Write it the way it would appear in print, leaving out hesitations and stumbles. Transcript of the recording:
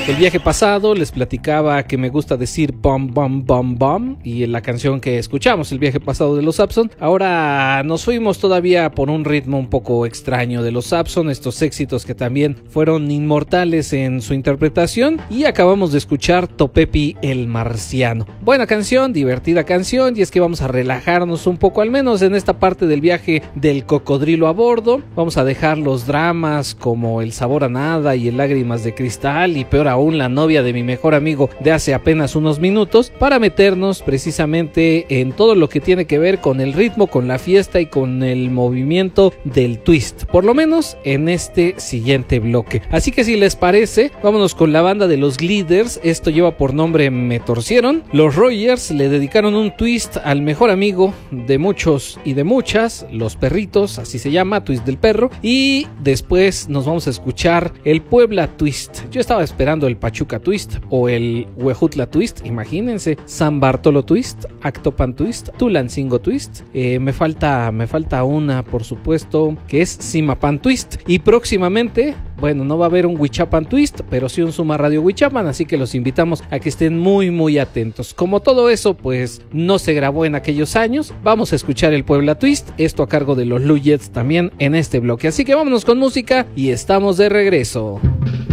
El viaje pasado les platicaba que me gusta decir bum bum bum bum y en la canción que escuchamos, el viaje pasado de los Saxon. Ahora nos fuimos todavía por un ritmo un poco extraño de los Saxon, estos éxitos que también fueron inmortales en su interpretación, y acabamos de escuchar Topepi el Marciano. Buena canción, divertida canción, y es que vamos a relajarnos un poco, al menos en esta parte del viaje del cocodrilo a bordo. Vamos a dejar los dramas como El sabor a nada y el Lágrimas de cristal y peor aún La novia de mi mejor amigo de hace apenas unos minutos, para meternos precisamente en todo lo que tiene que ver con el ritmo, con la fiesta y con el movimiento del twist, por lo menos en este siguiente bloque. Así que si les parece, vámonos con la banda de los Glidders. Esto lleva por nombre Me Torcieron. Los Rogers le dedicaron un twist al mejor amigo de muchos y de muchas, Los Perritos, así se llama, Twist del Perro, y después nos vamos a escuchar el Puebla Twist. Yo estaba esperando el Pachuca Twist o el Huejutla Twist, imagínense, San Bartolo Twist, Actopan Twist, Tulancingo Twist, me falta una, por supuesto, que es Simapan Twist, y próximamente, bueno, no va a haber un Huichapan Twist, pero sí un Suma Radio Huichapan, así que los invitamos a que estén muy atentos. Como todo eso pues no se grabó en aquellos años, vamos a escuchar el Puebla Twist, esto a cargo de los Lujets también en este bloque, así que vámonos con música y estamos de regreso.